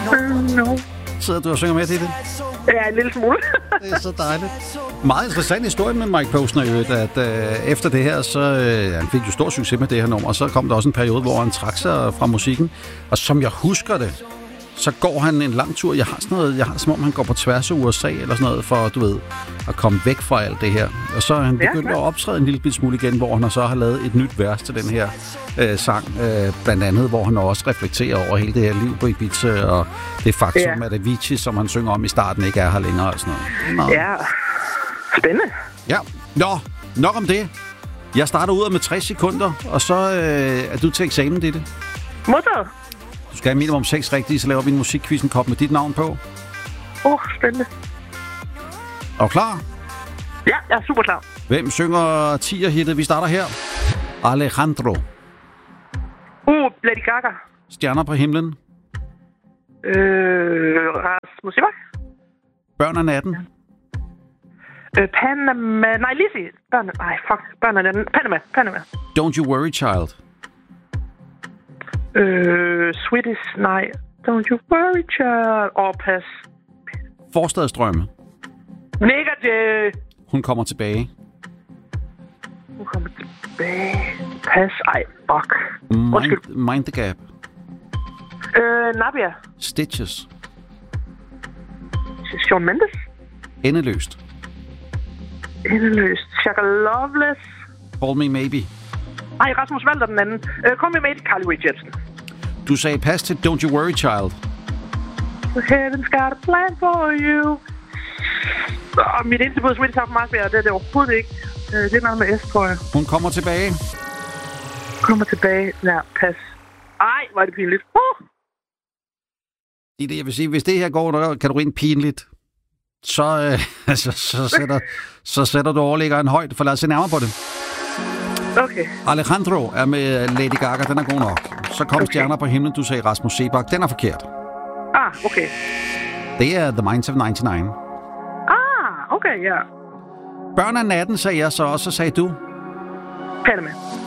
No. Sidder du og synger med til det? Ja, en lille smule. Det er så dejligt. Meget interessant historie med Mike Posner i øvrigt, at efter det her, så han fik jo stor succes med det her nummer, og så kom der også en periode, hvor han trak sig fra musikken. Og som jeg husker det, så går han en lang tur. Jeg har som om han går på tværs af USA eller sådan noget, for du ved, at komme væk fra alt det her. Og så er han begyndt at optræde en lille smule igen, hvor han så har lavet et nyt vers til den her sang. Blandt andet, hvor han også reflekterer over hele det her liv på Ibiza, og det faktum, at Avicii, som han synger om i starten, ikke er her længere og sådan noget. Ja, spændende. Ja, nok om det. Jeg starter ud med 60 sekunder, og så er du til eksamen, Ditte. Modtaget. Du skal have minimum 6 rigtige, så laver vi en musikquizzen-kop med dit navn på. Spændende. Er du klar? Ja, jeg er super klar. Hvem synger 10'er-hittet? Vi starter her. Alejandro. Lady Gaga. Stjerner på himlen. Rasmus Sebak. Børn af natten. Panama. Nej, Lizzie. Børn af natten. Panama. Don't You Worry Child. Swedish. Nej. Don't You Worry Child. Pas. Forstadsdrømme. Negative. Hun kommer tilbage. Pas. Fuck. Mind the Gap. Nabia. Stitches. Shawn Mendes. Endeløst. Shaka Loveless. Call Me Maybe. Rasmus Walter den anden. Call Me Maybe. Carly Rae Jepsen. Du sagde pas til Don't You Worry Child. Heaven's got a plan for you. Mit eneste bud, Swedish House Mafia, det er det overhovedet ikke. Det er noget med S, tror jeg. Hun kommer tilbage. Ja, pas. Hvor er det pinligt. Jeg vil sige, hvis det her går under kategorien pinligt, så sætter du overlæggeren højt, for lad os se nærmere på det. Okay. Alejandro er med Lady Gaga, den er god nok. Så kom Stjerner på himlen, du sagde Rasmus Sebak, den er forkert. Okay. Det er The Minds of 99. Okay, ja. Børn af natten, sagde jeg så, og så sagde du? Panama.